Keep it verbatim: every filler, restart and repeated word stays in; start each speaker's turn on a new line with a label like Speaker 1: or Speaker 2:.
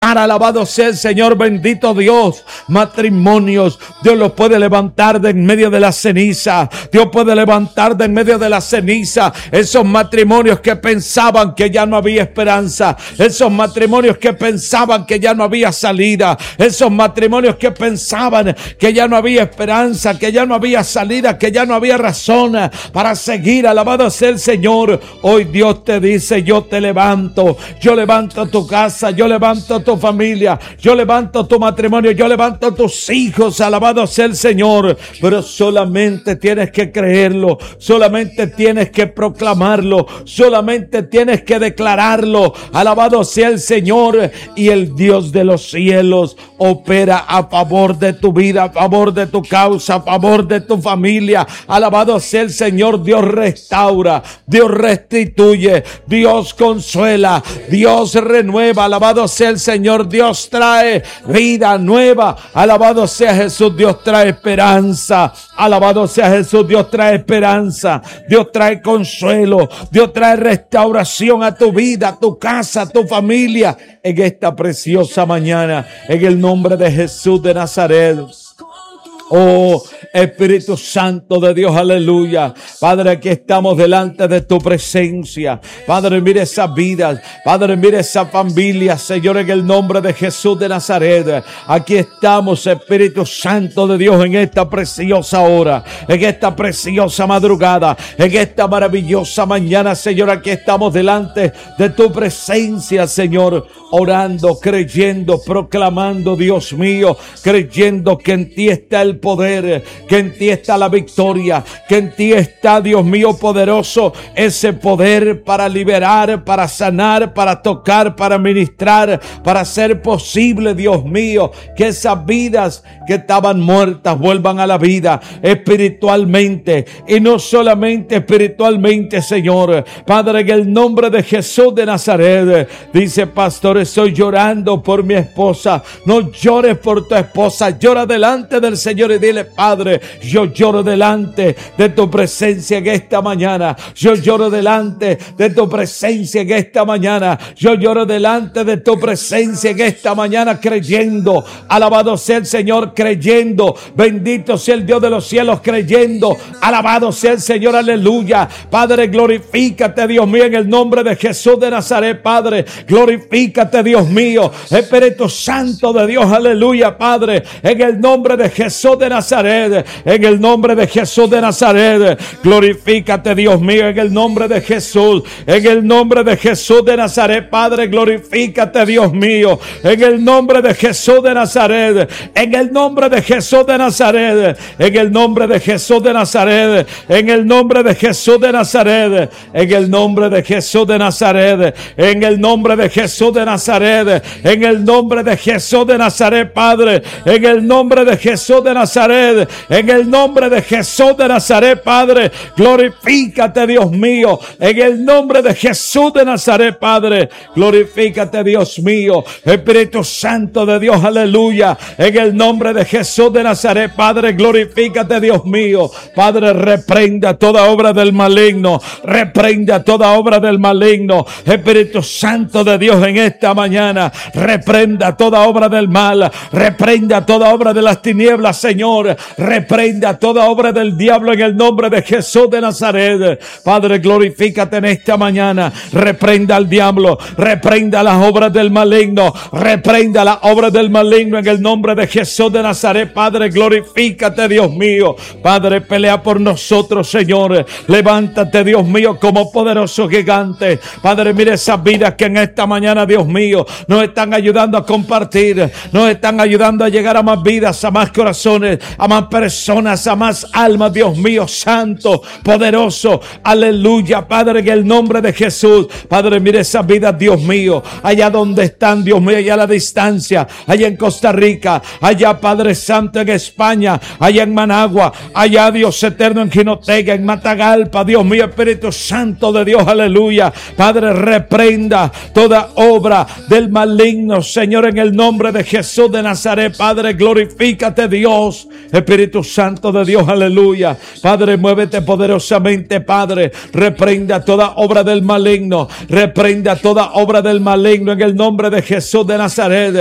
Speaker 1: levantar, alabado sea el Señor, bendito Dios, matrimonios. Dios los puede levantar de en medio de la ceniza. Dios puede levantar de en medio de la ceniza esos matrimonios que pensaban que ya no había esperanza, esos matrimonios que pensaban que ya no había salida, esos matrimonios que pensaban que ya no había esperanza, que ya no había salida, que ya no había razón para seguir. Alabado sea el Señor. Hoy Dios te dice: yo te levanto, yo levanto tu casa, yo levanto tu familia, yo levanto tu matrimonio, yo levanto tus hijos. Alabado sea el Señor. Pero solamente tienes que creerlo, solamente tienes que proclamarlo, solamente tienes que declararlo. Alabado sea el Señor. Y el Dios de los cielos opera a favor de tu vida, a favor de tu causa, a favor de tu familia. Alabado sea el Señor. Dios restaura, Dios restituye, Dios consuela, Dios renueva. Alabado sea el Señor. Dios trae vida nueva. Alabado sea Jesús. Dios trae esperanza. Alabado sea Jesús. Dios trae esperanza. Dios trae consuelo. Dios trae restauración a tu vida, a tu casa, a tu familia. En esta preciosa mañana, en el nombre de Jesús de Nazaret. Oh, Espíritu Santo de Dios, aleluya. Padre, aquí estamos delante de tu presencia. Padre, mire esas vidas. Padre, mire esa familia, Señor, en el nombre de Jesús de Nazaret. Aquí estamos, Espíritu Santo de Dios, en esta preciosa hora, en esta preciosa madrugada, en esta maravillosa mañana, Señor. Aquí estamos delante de tu presencia, Señor, orando, creyendo, proclamando, Dios mío, creyendo que en ti está el poder, que en ti está la victoria, que en ti está, Dios mío poderoso, ese poder para liberar, para sanar, para tocar, para ministrar, para hacer posible, Dios mío, que esas vidas que estaban muertas vuelvan a la vida espiritualmente, y no solamente espiritualmente, Señor. Padre, en el nombre de Jesús de Nazaret, dice: pastor, estoy llorando por mi esposa. No llores por tu esposa, llora delante del Señor y dile: Padre, yo lloro delante de tu presencia en esta mañana. Yo lloro delante de tu presencia en esta mañana. Yo lloro delante de tu presencia en esta mañana, creyendo. Alabado sea el Señor, creyendo. Bendito sea el Dios de los cielos, creyendo. Alabado sea el Señor, aleluya. Padre, glorifícate, Dios mío, en el nombre de Jesús de Nazaret. Padre, glorifícate, Dios mío. Espíritu Santo de Dios, aleluya, Padre, en el nombre de Jesús de Nazaret, en el nombre de Jesús de Nazaret, glorifícate, Dios mío, en el nombre de Jesús, en el nombre de Jesús de Nazaret, Padre, glorifícate, Dios mío, en el nombre de Jesús de Nazaret, en el nombre de Jesús de Nazaret, en el nombre de Jesús de Nazaret, en el nombre de Jesús de Nazaret, en el nombre de Jesús de Nazaret, en el nombre de Jesús de Nazaret, en el nombre de Jesús de Nazaret, Padre, en el nombre de Jesús de Nazaret, en el nombre de Jesús de Nazaret, Padre, glorifícate, Dios mío, en el nombre de Jesús de Nazaret, Padre, glorifícate, Dios mío, Espíritu Santo de Dios, aleluya, en el nombre de Jesús de Nazaret, Padre, glorifícate, Dios mío, Padre, reprenda toda obra del maligno, reprenda toda obra del maligno, Espíritu Santo de Dios, en esta mañana, reprenda toda obra del mal, reprenda toda obra de las tinieblas, Señor, reprenda toda obra del diablo en el nombre de Jesús de Nazaret. Padre, glorifícate en esta mañana, reprenda al diablo, reprenda las obras del maligno, reprenda las obras del maligno en el nombre de Jesús de Nazaret. Padre, glorifícate, Dios mío, Padre, pelea por nosotros, Señor, levántate, Dios mío, como poderoso gigante. Padre, mire esas vidas que en esta mañana, Dios mío, nos están ayudando a compartir, nos están ayudando a llegar a más vidas, a más corazones, a más personas, a más almas, Dios mío, santo, poderoso, aleluya, Padre, en el nombre de Jesús. Padre, mire esas vidas, Dios mío, allá donde están, Dios mío, allá a la distancia, allá en Costa Rica, allá, Padre Santo, en España, allá en Managua, allá, Dios eterno, en Jinotega, en Matagalpa, Dios mío, Espíritu Santo de Dios, aleluya, Padre, reprenda toda obra del maligno, Señor, en el nombre de Jesús de Nazaret. Padre, glorifícate, Dios, Espíritu Santo de Dios, aleluya, Padre, muévete poderosamente, Padre, reprenda toda obra del maligno, reprenda toda obra del maligno en el nombre de Jesús de Nazaret.